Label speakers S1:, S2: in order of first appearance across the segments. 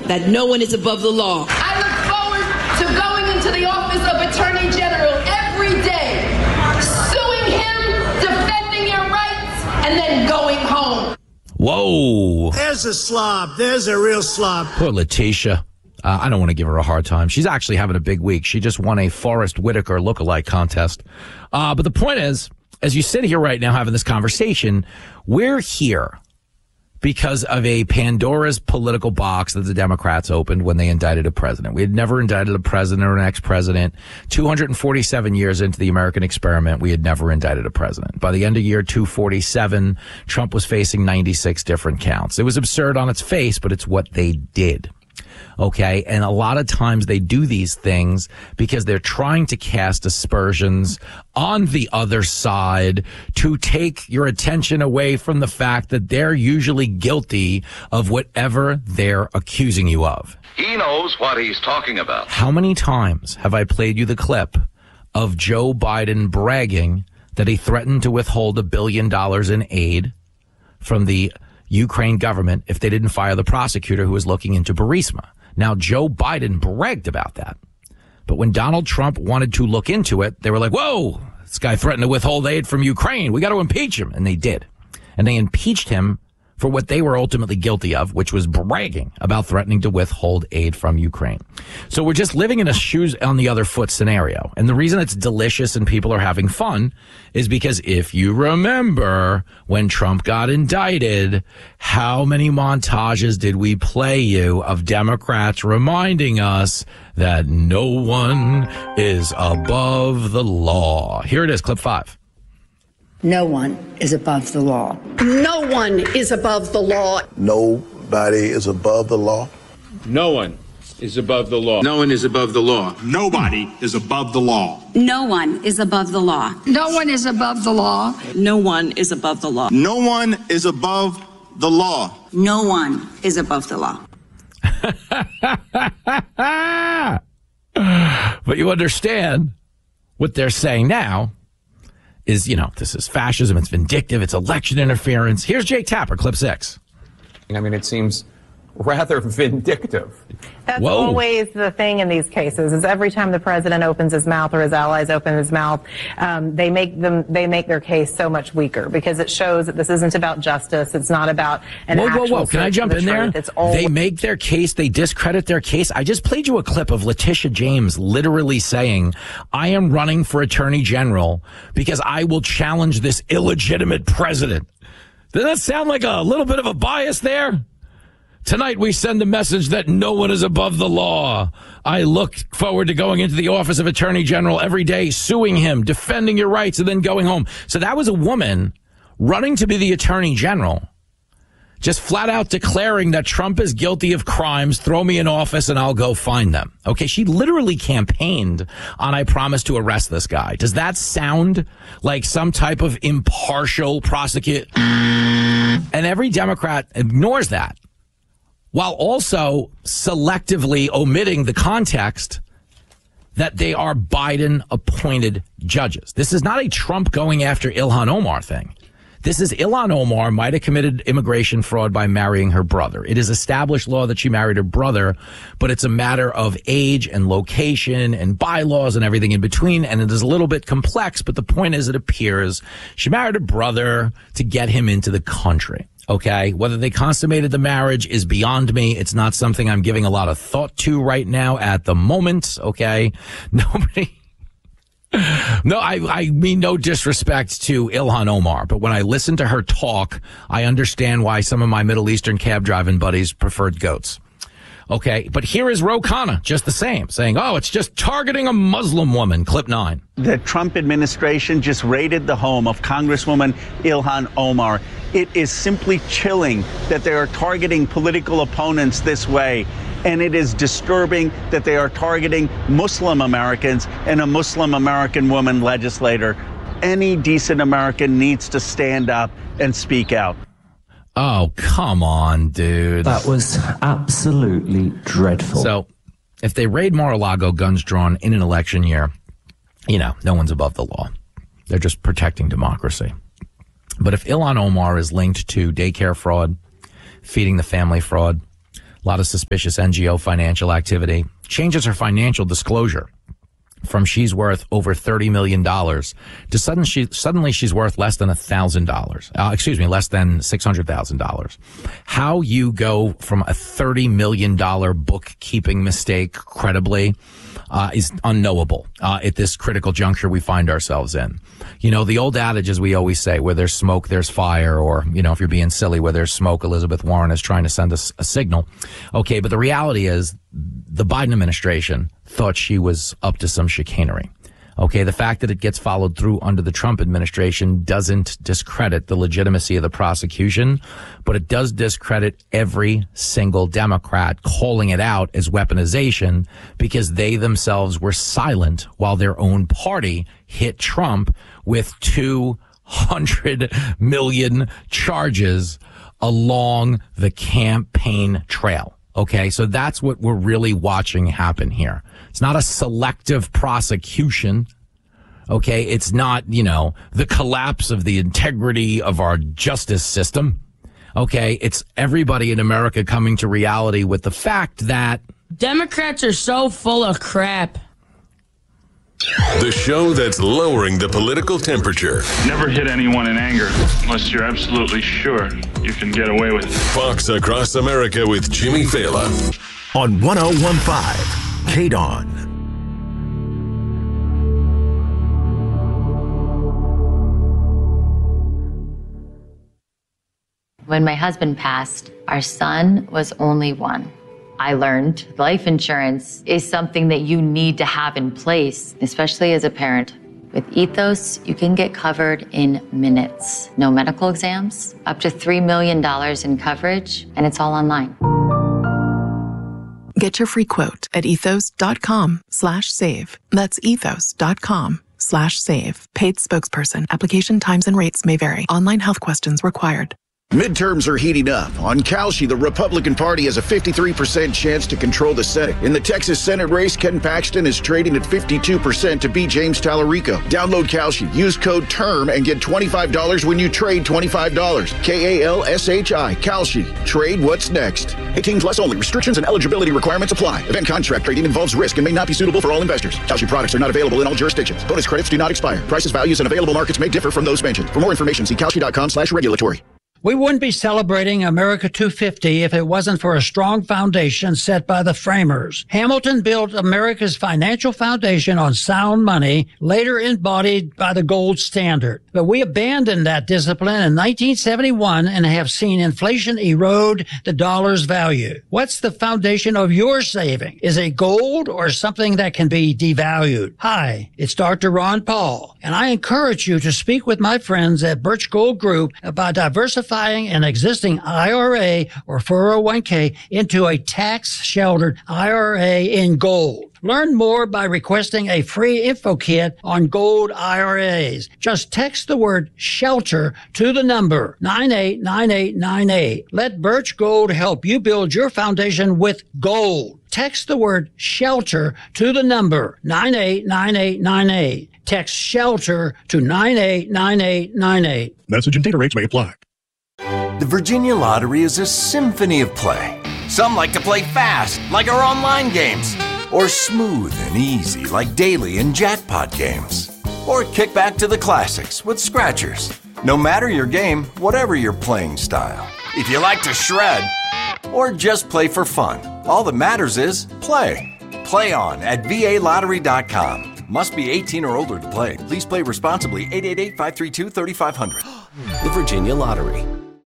S1: that no one is above the law.
S2: I look forward to going into the office of Attorney General every day, suing him, defending your rights, and then going home.
S3: Whoa.
S4: There's a slob. There's a real slob.
S3: Poor Letitia. I don't want to give her a hard time. She's actually having a big week. She just won a Forrest Whitaker lookalike contest. But the point is, as you sit here right now having this conversation, we're here because of a Pandora's political box that the Democrats opened when they indicted a president. We had never indicted a president or an ex-president. 247 years into the American experiment, we had never indicted a president. By the end of year 247, Trump was facing 96 different counts. It was absurd on its face, but it's what they did. Okay, and a lot of times they do these things because they're trying to cast aspersions on the other side to take your attention away from the fact that they're usually guilty of whatever they're accusing you of.
S5: He knows what he's talking about.
S3: How many times have I played you the clip of Joe Biden bragging that he threatened to withhold $1 billion in aid from the Ukraine government if they didn't fire the prosecutor who was looking into Burisma? Now, Joe Biden bragged about that. But when Donald Trump wanted to look into it, they were like, whoa, this guy threatened to withhold aid from Ukraine. We got to impeach him. And they did. And they impeached him for what they were ultimately guilty of, which was bragging about threatening to withhold aid from Ukraine. So we're just living in a shoes on the other foot scenario. And the reason it's delicious and people are having fun is because if you remember when Trump got indicted, how many montages did we play you of Democrats reminding us that no one is above the law? Here it is, clip 5.
S6: No one is above the law.
S7: No one is above the law.
S8: Nobody is above the law.
S9: No one is above the law.
S10: No one is above the law.
S11: Nobody is above the law.
S12: No one is above the law.
S7: No one is above the law.
S12: No one is above the law.
S11: No one is above the law.
S12: No one is above the law.
S3: But you understand what they're saying now is, you know, this is fascism, it's vindictive, it's election interference. Here's Jake Tapper, clip 6.
S13: I mean, it seems rather vindictive.
S14: That's always the thing in these cases, is every time the president opens his mouth or his allies open his mouth, they make their case so much weaker because it shows that this isn't about justice. It's not about an actual
S3: Can I jump in there?
S14: All
S3: they make their case. They discredit their case. I just played you a clip of Letitia James literally saying, I am running for attorney general because I will challenge this illegitimate president. Does that sound like a little bit of a bias there? Tonight, we send a message that no one is above the law. I look forward to going into the office of Attorney General every day, suing him, defending your rights, and then going home. So that was a woman running to be the Attorney General, just flat out declaring that Trump is guilty of crimes, throw me in office, and I'll go find them. Okay, she literally campaigned on, I promise to arrest this guy. Does that sound like some type of impartial prosecute? And every Democrat ignores that, while also selectively omitting the context that they are Biden-appointed judges. This is not a Trump going after Ilhan Omar thing. This is Ilhan Omar might have committed immigration fraud by marrying her brother. It is established law that she married her brother, but it's a matter of age and location and bylaws and everything in between, and it is a little bit complex, but the point is it appears she married her brother to get him into the country. Okay, whether they consummated the marriage is beyond me. It's not something I'm giving a lot of thought to right now at the moment. Okay, nobody. No, I mean no disrespect to Ilhan Omar, but when I listen to her talk, I understand why some of my Middle Eastern cab driving buddies preferred goats. Okay, but here is Ro Khanna, just the same, saying, oh, it's just targeting a Muslim woman. Clip 9.
S15: The Trump administration just raided the home of Congresswoman Ilhan Omar. It is simply chilling that they are targeting political opponents this way. And it is disturbing that they are targeting Muslim Americans and a Muslim American woman legislator. Any decent American needs to stand up and speak out.
S3: Oh, come on, dude.
S16: That was absolutely dreadful.
S3: So if they raid Mar-a-Lago, guns drawn in an election year, you know, no one's above the law. They're just protecting democracy. But if Ilhan Omar is linked to daycare fraud, feeding the family fraud, A lot of suspicious NGO financial activity. Changes her financial disclosure from she's worth over $30 million to suddenly she's worth less than $1,000. Less than $600,000. How you go from a $30 million bookkeeping mistake credibly is unknowable at this critical juncture we find ourselves in. You know, the old adage, as we always say, where there's smoke, there's fire, or, you know, if you're being silly, where there's smoke, Elizabeth Warren is trying to send us a signal. Okay, but the reality is the Biden administration thought she was up to some chicanery. Okay, the fact that it gets followed through under the Trump administration doesn't discredit the legitimacy of the prosecution, but it does discredit every single Democrat calling it out as weaponization because they themselves were silent while their own party hit Trump with 200 million charges along the campaign trail. Okay, so that's what we're really watching happen here. It's not a selective prosecution. Okay, it's not, you know, the collapse of the integrity of our justice system. Okay, it's everybody in America coming to reality with the fact that
S1: Democrats are so full of crap.
S10: The show that's lowering the political temperature.
S17: Never hit anyone in anger unless you're absolutely sure you can get away with it.
S10: Fox Across America with Jimmy Fallon.
S4: On 1015 KDON.
S18: When my husband passed, our son was only one. I learned life insurance is something that you need to have in place, especially as a parent. With Ethos, you can get covered in minutes. No medical exams, up to $3 million in coverage, and it's all online.
S19: Get your free quote at ethos.com/save. That's ethos.com/save. Paid spokesperson. Application times and rates may vary. Online health questions required.
S20: Midterms are heating up. On Kalshi, the Republican Party has a 53% chance to control the Senate. In the Texas Senate race, Ken Paxton is trading at 52% to beat James Tallarico. Download Kalshi, use code TERM, and get $25 when you trade $25. KALSHI, Kalshi. Trade what's next. 18 plus only. Restrictions and eligibility requirements apply. Event contract trading involves risk and may not be suitable for all investors. Kalshi products are not available in all jurisdictions. Bonus credits do not expire. Prices, values, and available markets may differ from those mentioned. For more information, see kalshi.com/regulatory.
S21: We wouldn't be celebrating America 250 if it wasn't for a strong foundation set by the framers. Hamilton built America's financial foundation on sound money, later embodied by the gold standard. But we abandoned that discipline in 1971 and have seen inflation erode the dollar's value. What's the foundation of your saving? Is it gold or something that can be devalued? Hi, it's Dr. Ron Paul, and I encourage you to speak with my friends at Birch Gold Group about diversifying an existing IRA or 401k into a tax-sheltered IRA in gold. Learn more by requesting a free info kit on gold IRAs. Just text the word SHELTER to the number 989898. Let Birch Gold help you build your foundation with gold. Text the word SHELTER to the number 989898. Text SHELTER to 989898.
S22: Message and data rates may apply.
S23: The Virginia Lottery is a symphony of play. Some like to play fast, like our online games, or smooth and easy, like daily and jackpot games, or kick back to the classics with scratchers. No matter your game, whatever your playing style. If you like to shred, or just play for fun, all that matters is play. Play on at VALottery.com. Must be 18 or older to play. Please play responsibly. 888-532-3500.
S24: The Virginia Lottery.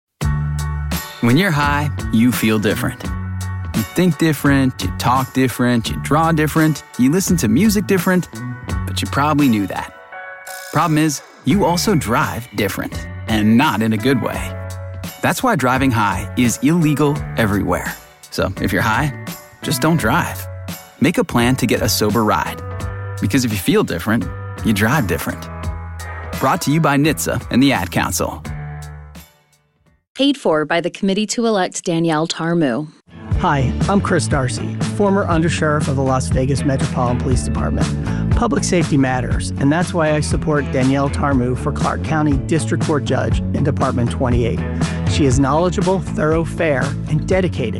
S24: When you're high, you feel different. You think different, you talk different, you draw different, you listen to music different, but you probably knew that. Problem is, you also drive different, and not in a good way. That's why driving high is illegal everywhere. So if you're high, just don't drive. Make a plan to get a sober ride. Because if you feel different, you drive different. Brought to you by NHTSA and the Ad Council.
S25: Paid for by the committee to elect Danielle Tarmu.
S26: Hi, I'm Chris Darcy, former undersheriff of the Las Vegas Metropolitan Police Department. Public safety matters, and that's why I support Danielle Tarmu for Clark County District Court Judge in Department 28. She is knowledgeable, thorough, fair, and dedicated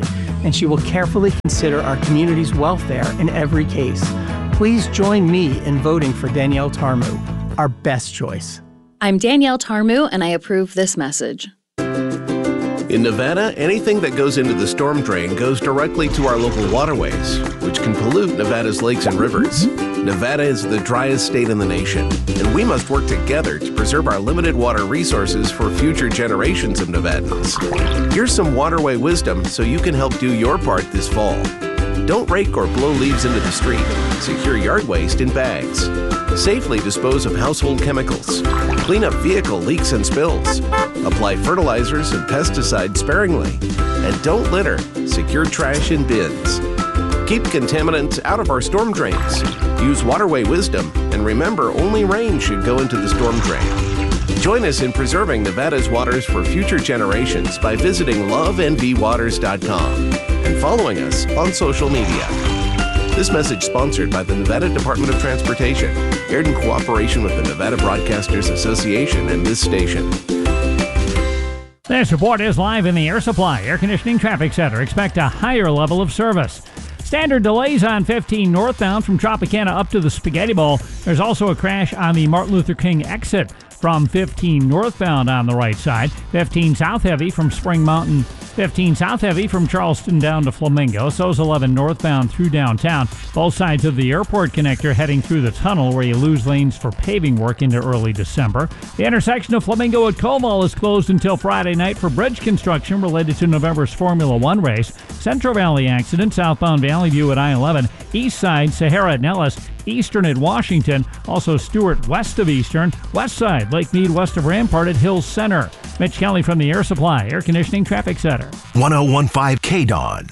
S26: and she will carefully consider our community's welfare in every case. Please join me in voting for Danielle Tarmu, our best choice.
S25: I'm Danielle Tarmu, and I approve this message.
S2: In Nevada, anything that goes into the storm drain goes directly to our local waterways, which can pollute Nevada's lakes and rivers. Nevada is the driest state in the nation, and we must work together to preserve our limited water resources for future generations of Nevadans. Here's some waterway wisdom so you can help do your part this fall. Don't rake or blow leaves into the street. Secure yard waste in bags. Safely dispose of household chemicals. Clean up vehicle leaks and spills. Apply fertilizers and pesticides sparingly. And don't litter. Secure trash in bins. Keep contaminants out of our storm drains. Use waterway wisdom, and remember, only rain should go into the storm drain. Join us in preserving Nevada's waters for future generations by visiting lovenvwaters.com and following us on social media. This message sponsored by the Nevada Department of Transportation, aired in cooperation with the Nevada Broadcasters Association and this station.
S5: This report is live in the Air Supply Air Conditioning Traffic Center. Expect a higher level of service. Standard delays on 15 northbound from Tropicana up to the Spaghetti Bowl. There's also a crash on the Martin Luther King exit from 15 northbound on the right side. 15 south heavy from Spring Mountain. 15 south heavy from Charleston down to Flamingo. So's 11 northbound through downtown. Both sides of the airport connector heading through the tunnel where you lose lanes for paving work into early December. The intersection of Flamingo at Comal is closed until Friday night for bridge construction related to November's Formula One race. Central Valley accident, southbound Valley View at I-11. East side, Sahara at Nellis. Eastern at Washington. Also Stewart west of Eastern. West side, Lake Mead west of Rampart at Hills Center. Mitch Kelly from the Air Supply Air Conditioning Traffic Center.
S4: 1015 KDON.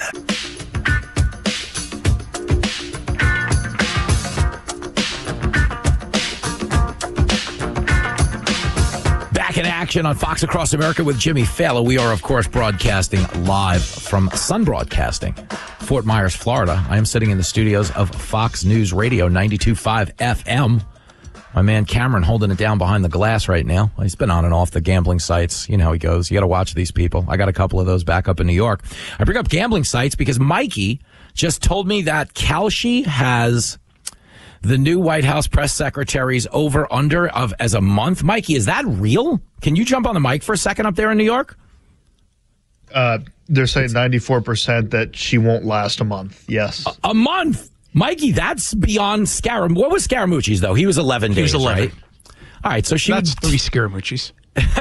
S3: Back in action on Fox Across America with Jimmy Fallon. We are, of course, broadcasting live from Sun Broadcasting, Fort Myers, Florida. I am sitting in the studios of Fox News Radio 92.5 FM. My man Cameron holding it down behind the glass right now. He's been on and off the gambling sites. You know how he goes. You got to watch these people. I got a couple of those back up in New York. I bring up gambling sites because Mikey just told me that Kalshi has the new White House press secretary's over-under of as a month. Mikey, is that real? Can you jump on the mic for a second up there in New York?
S6: They're saying 94% that she won't last a month. Yes.
S3: A month? Mikey, that's beyond Scaramucci's. What was Scaramucci's, though? He was 11 days,
S8: He was 11.
S3: right? All right, so she...
S8: That's 3 Scaramucci's.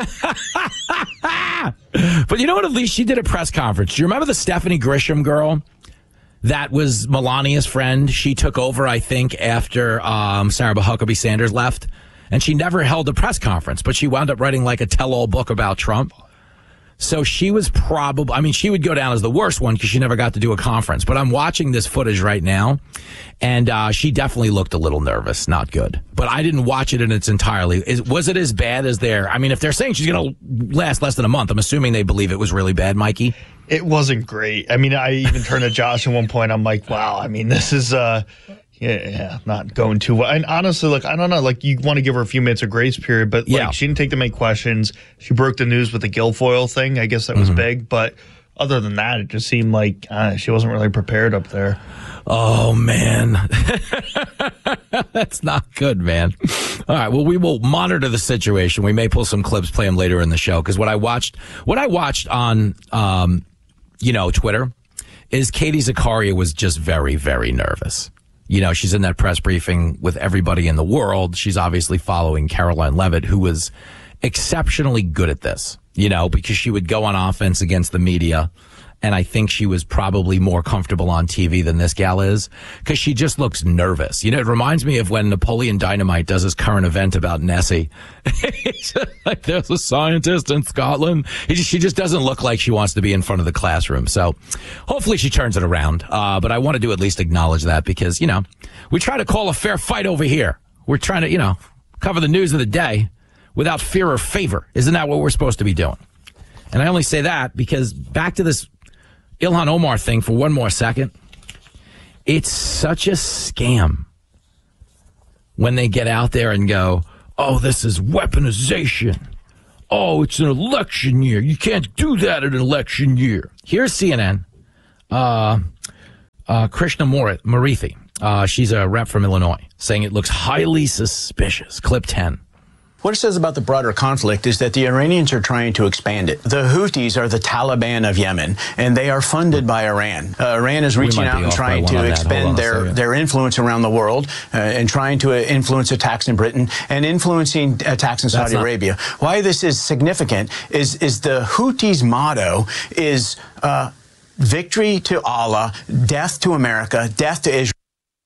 S3: But you know what? At least she did a press conference. Do you remember the Stephanie Grisham girl that was Melania's friend? She took over, I think, after Sarah Huckabee Sanders left. And she never held a press conference, but she wound up writing like a tell-all book about Trump. So she was probably, I mean, she would go down as the worst one because she never got to do a conference. But I'm watching this footage right now, and she definitely looked a little nervous. Not good. But I didn't watch it in its entirety. Was it as bad as I mean, if they're saying she's going to last less than a month, I'm assuming they believe it was really bad, Mikey?
S6: It wasn't great. I mean, I even turned to Josh at one point. I'm like, wow, I mean, this is... Yeah, not going too well. And honestly, look, I don't know. Like, you want to give her a few minutes of grace period, but like, she didn't take the main questions. She broke the news with the Guilfoyle thing. I guess that was big. But other than that, it just seemed like she wasn't really prepared up there.
S3: Oh, man. That's not good, man. All right. Well, we will monitor the situation. We may pull some clips, play them later in the show. Because what I watched on, Twitter is Katie Zakaria was just very, very nervous. You know, she's in that press briefing with everybody in the world. She's obviously following Caroline Leavitt, who was exceptionally good at this, because she would go on offense against the media. And I think she was probably more comfortable on TV than this gal is because she just looks nervous. It reminds me of when Napoleon Dynamite does his current event about Nessie. Like, there's a scientist in Scotland. She just doesn't look like she wants to be in front of the classroom. So hopefully she turns it around. But I wanted to at least acknowledge that because, we try to call a fair fight over here. We're trying to, cover the news of the day without fear or favor. Isn't that what we're supposed to be doing? And I only say that because back to this Ilhan Omar thing for one more second. It's such a scam when they get out there and go, oh, this is weaponization. Oh, it's an election year. You can't do that in an election year. Here's CNN. Krishna Murithi. She's a rep from Illinois, saying it looks highly suspicious. Clip 10.
S7: What it says about the broader conflict is that the Iranians are trying to expand it. The Houthis are the Taliban of Yemen, and they are funded by Iran. Iran is reaching out and trying to expand their influence around the world and trying to influence attacks in Britain and influencing attacks in Saudi Arabia. Why this is significant is the Houthis' motto is victory to Allah, death to America, death to Israel.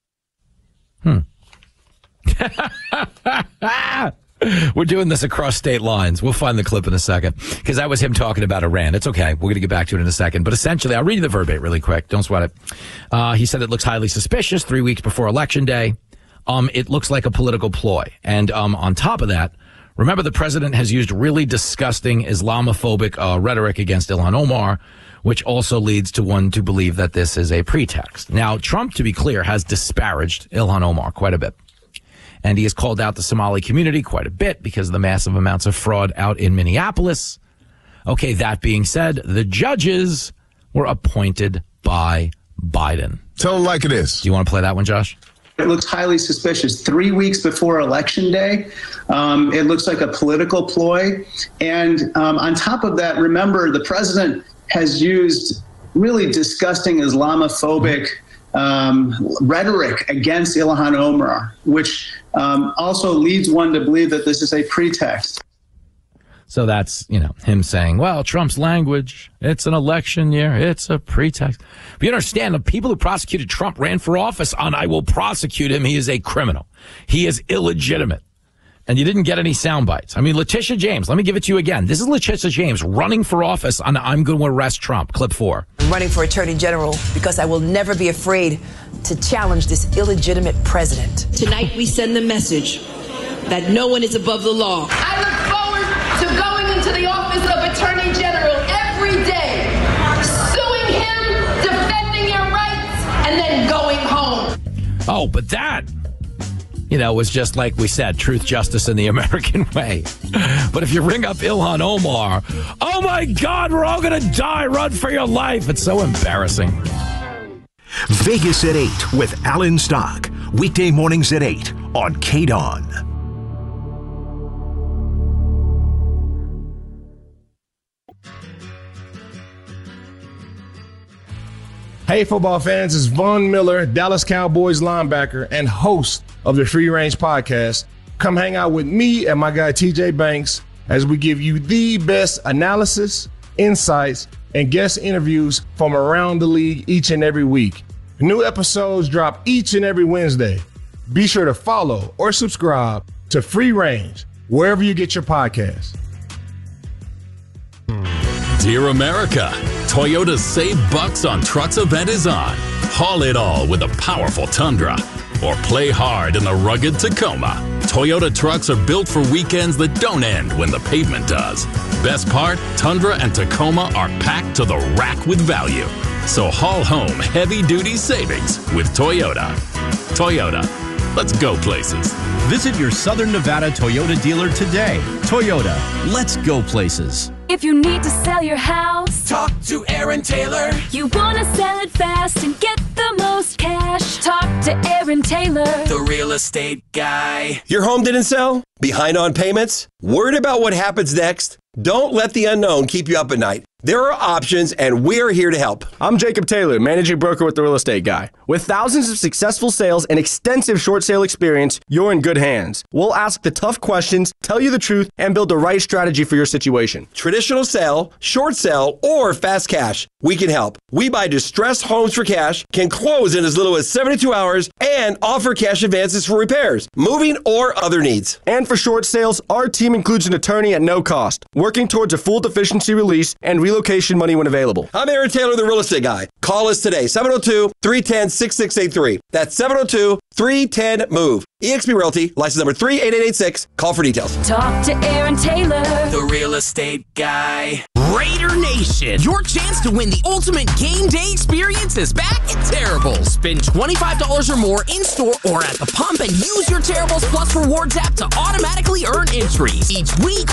S3: We're doing this across state lines. We'll find the clip in a second, because that was him talking about Iran. It's okay. We're going to get back to it in a second. But essentially, I'll read you the verbatim really quick. Don't sweat it. He said it looks highly suspicious 3 weeks before Election Day. It looks like a political ploy. And on top of that, remember the president has used really disgusting Islamophobic rhetoric against Ilhan Omar, which also leads to one to believe that this is a pretext. Now, Trump, to be clear, has disparaged Ilhan Omar quite a bit. And he has called out the Somali community quite a bit because of the massive amounts of fraud out in Minneapolis. Okay, that being said, the judges were appointed by Biden.
S8: Tell them like it is.
S3: Do you want to play that one, Josh?
S9: It looks highly suspicious. 3 weeks before Election Day, it looks like a political ploy. And on top of that, remember, the president has used really disgusting Islamophobic rhetoric against Ilhan Omar, which also leads one to believe that this is a pretext.
S3: So that's, him saying, well, Trump's language, it's an election year, it's a pretext. But you understand, the people who prosecuted Trump ran for office on, I will prosecute him, he is a criminal. He is illegitimate. And you didn't get any sound bites. I mean, Letitia James, let me give it to you again. This is Letitia James running for office on I'm going to arrest Trump. Clip 4.
S11: I'm running for Attorney General because I will never be afraid to challenge this illegitimate president.
S12: Tonight, we send the message that no one is above the law.
S22: I look forward to going into the office of Attorney General every day, suing him, defending your rights, and then going home.
S3: Oh, but that... was just like we said, truth, justice, and the American way. But if you ring up Ilhan Omar, oh my God, we're all going to die. Run for your life. It's so embarrassing.
S4: Vegas at 8 with Alan Stock. Weekday mornings at 8 on KDON.
S8: Hey, football fans, it's Von Miller, Dallas Cowboys linebacker and host of the Free Range Podcast. Come hang out with me and my guy TJ Banks as we give you the best analysis, insights, and guest interviews from around the league each and every week. New episodes drop each and every Wednesday. Be sure to follow or subscribe to Free Range wherever you get your podcasts.
S27: Dear America, Toyota's Save Bucks on Trucks event is on. Haul it all with a powerful Tundra. Or play hard in the rugged Tacoma. Toyota trucks are built for weekends that don't end when the pavement does. Best part, Tundra and Tacoma are packed to the rack with value. So haul home heavy-duty savings with Toyota. Toyota, let's go places.
S28: Visit your Southern Nevada Toyota dealer today. Toyota, let's go places.
S29: If you need to sell your house,
S27: talk to Aaron Taylor.
S29: You want to sell it fast and get the most cash, talk to Aaron Taylor,
S27: the real estate guy.
S30: Your home didn't sell? Behind on payments? Worried about what happens next? Don't let the unknown keep you up at night. There are options, and we're here to help.
S31: I'm Jacob Taylor, managing broker with The Real Estate Guy. With thousands of successful sales and extensive short sale experience, you're in good hands. We'll ask the tough questions, tell you the truth, and build the right strategy for your situation.
S30: Traditional sale, short sale, or fast cash. We can help. We buy distressed homes for cash, can close in as little as 72 hours, and offer cash advances for repairs, moving, or other needs.
S31: And for short sales, our team includes an attorney at no cost, working towards a full deficiency release and relocation money when available.
S30: I'm Aaron Taylor, the real estate guy. Call us today, 702-310-6683. That's 702-310-MOVE. eXp Realty, license number 38886. Call for details.
S29: talk to Aaron Taylor,
S27: the real estate guy.
S32: Raider Nation, your chance to win the ultimate game day experience is back at Terribles. Spend $25 or more in-store or at the pump and use your Terribles Plus Rewards app to automatically earn entries. Each week,